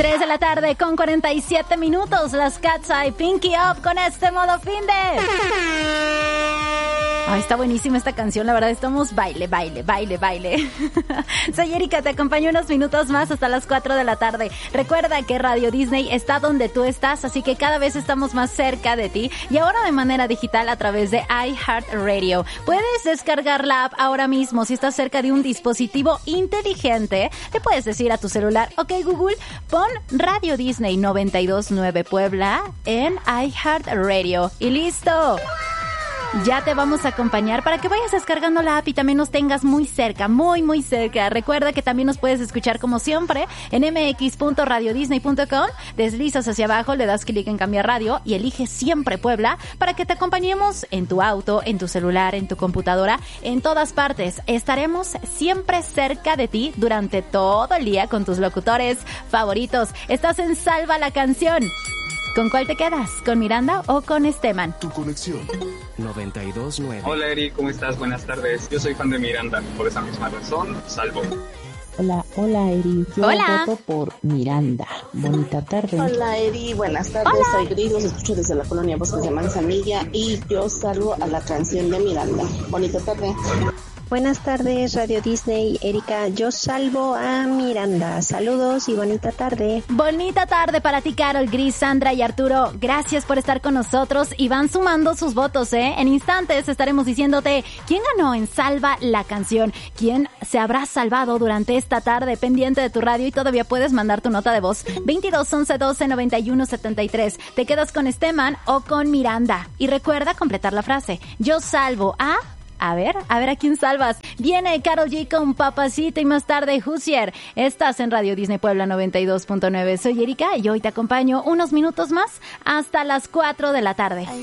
3 de la tarde con 47 minutos. Las Cat's Eye Pinky Up con este modo finde. Ay, está buenísima esta canción, la verdad estamos baile. Soy Erika, te acompaño unos minutos más hasta las 4 de la tarde. Recuerda que Radio Disney está donde tú estás, así que cada vez estamos más cerca de ti y ahora de manera digital a través de iHeartRadio. Puedes descargar la app ahora mismo. Si estás cerca de un dispositivo inteligente, le puedes decir a tu celular, ok Google, pon Radio Disney 92.9 Puebla en iHeartRadio y listo. Ya te vamos a acompañar para que vayas descargando la app y también nos tengas muy cerca, muy cerca. Recuerda que también nos puedes escuchar como siempre en mx.radiodisney.com. Deslizas hacia abajo, le das clic en cambiar radio y eliges siempre Puebla para que te acompañemos en tu auto, en tu celular, en tu computadora, en todas partes. Estaremos siempre cerca de ti durante todo el día con tus locutores favoritos. Estás en Salva la Canción. ¿Con cuál te quedas? ¿Con Miranda o con Esteban? Tu conexión 92.9. Hola Eri, ¿cómo estás? Buenas tardes. Yo soy fan de Miranda, por esa misma razón, salvo. Hola Eri, yo voto por Miranda. Bonita tarde. Hola Eri, buenas tardes. Hola. Soy Gris, los escucho desde la colonia Bosques de Manzanilla y yo salvo a la canción de Miranda. Bonita tarde. Buenas tardes, Radio Disney. Erika, yo salvo a Miranda. Saludos y bonita tarde. Bonita tarde para ti, Carol, Gris, Sandra y Arturo. Gracias por estar con nosotros y van sumando sus votos, ¿eh? En instantes estaremos diciéndote quién ganó en Salva la Canción, quién se habrá salvado durante esta tarde, pendiente de tu radio y todavía puedes mandar tu nota de voz 22 11 12 91 73. ¿Te quedas con Esteban o con Miranda? Y recuerda completar la frase. Yo salvo a... A ver a quién salvas. Viene Karol G con Papacito y más tarde Hoosier. Estás en Radio Disney Puebla 92.9. Soy Erika y hoy te acompaño unos minutos más hasta las 4 de la tarde.